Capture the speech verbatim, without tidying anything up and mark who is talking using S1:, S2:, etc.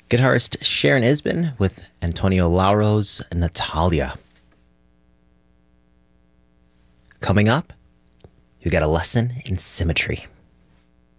S1: Guitarist Sharon Isbin with Antonio Lauro's Natalia. Coming up, you get a lesson in symmetry.